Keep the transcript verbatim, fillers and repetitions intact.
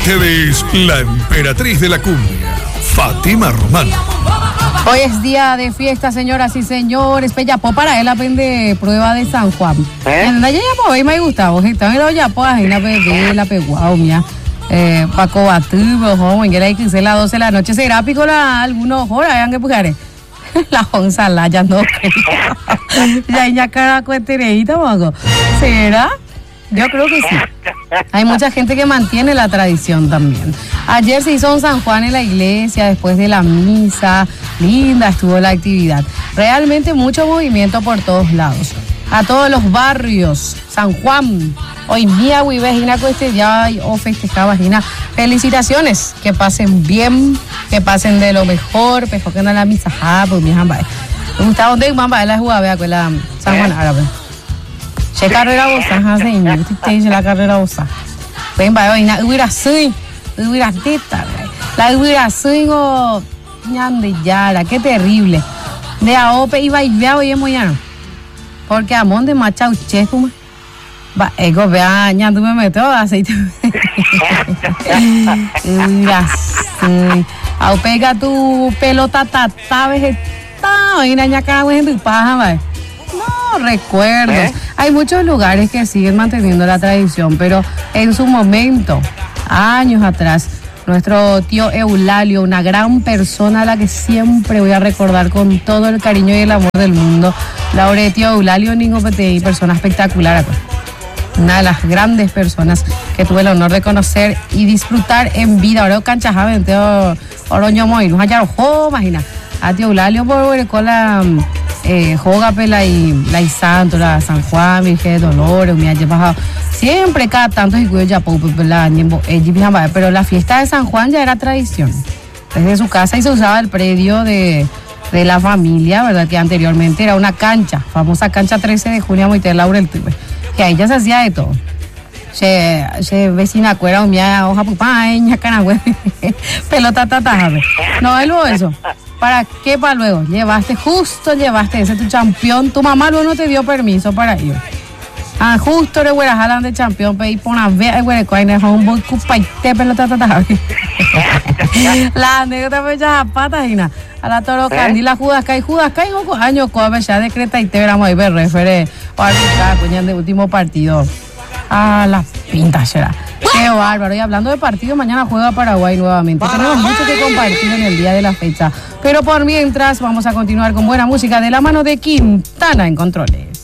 ustedes la emperatriz de la cumbia, Fátima Román. Hoy es día de fiesta, señoras y señores. Pellapó para él aprende prueba de San Juan. ¿Eh? Ya llamo, hoy me gusta. Hoy está en ya pues ahí la bebé, la peguao, mía. Eh, Paco Batubo, joven, que la hay que ser las doce de la noche. ¿Será pico la algunos horas? Hayan que pujar. La onzala, ya no creo. Ya ya cara cuentereita, mago. ¿Será? Yo creo que sí. Hay mucha gente que mantiene la tradición también. Ayer se hizo un San Juan en la iglesia, después de la misa. Linda estuvo la actividad. Realmente mucho movimiento por todos lados. A todos los barrios. San Juan. Hoy día, güey, vecina, cueste ya o festejaba, vecina. Felicitaciones. Que pasen bien. Que pasen de lo mejor. Pejo que no la misa. Ah, pues mi jamba. Me gusta dónde mamba la jugada, vea, con la San Juan árabe. Che carrera bosa, ha señor, te dice la carrera bosa. Ven, va, hoy na hubiera soy, hubiera teta, la hubiera soy go ñande yara, qué terrible. De a ope iba y vea hoy muy ya. Porque amón de macha uche como va, ego vea ñando me meto aceite. Hubiera soy. Au pega tu pelota tata vegetal, y na ñaca güey en tu paja, va. No, recuerdos. ¿Eh? Hay muchos lugares que siguen manteniendo la tradición, pero en su momento, años atrás, nuestro tío Eulalio, una gran persona a la que siempre voy a recordar con todo el cariño y el amor del mundo, la obra de tío Eulalio Ningopete, persona espectacular, una de las grandes personas que tuve el honor de conocer y disfrutar en vida. Ahora canchajame, tío Oroño Moy, nos hallaron, oh, imagina, a tío Eulalio por con la Eh, Jogape la y la y Santo, la San Juan, Virgen de Dolores, me ha llevado siempre cada tanto y cuyo ya pero la fiesta de San Juan ya era tradición desde su casa y se usaba el predio de, de la familia, verdad que anteriormente era una cancha, famosa cancha trece de junio muy Laurel, que ahí ya se hacía de todo. Se, se vecina cuera o mía hoja pupaña canagüe pelota tata, no es lo eso. ¿Para qué para luego? Llevaste, justo llevaste ese tu campeón. Tu mamá luego no te dio permiso para ir. Ah, justo le voy a jalar de campeón, pero y pon a ver, güey, que hay un boy cupa y te pelota tata. La anécdota me echa patas y nada. A la toro candila judas cae, judas cae, un año coa ya decreta y te veramos ahí ver refere o arbitrar, coñan de último partido. Ah, la pinta será. Qué bárbaro. Y hablando de partido, mañana juega Paraguay nuevamente. Paraguay. Tenemos mucho que compartir en el día de la fecha. Pero por mientras vamos a continuar con buena música de la mano de Quintana en controles.